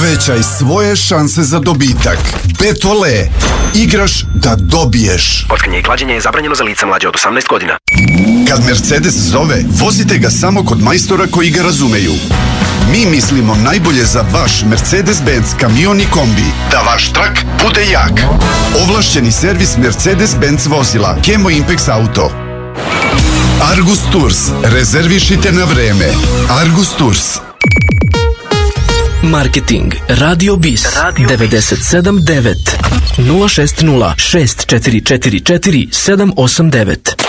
Povećaj svoje šanse za dobitak. Betole. Igraš da dobiješ. Kockanje i klađenje je zabranjeno za lica mlađe od 18 godina. Kad Mercedes zove, vozite ga samo kod majstora koji ga razumeju. Mi mislimo najbolje za vaš Mercedes-Benz kamion i kombi. Da vaš trak bude jak. Ovlašćeni servis Mercedes-Benz vozila. Kemo Impex Auto. Argus Tours. Rezervišite na vreme. Argus Tours. Marketing. Radio Bis. 97.9 060 6444 789.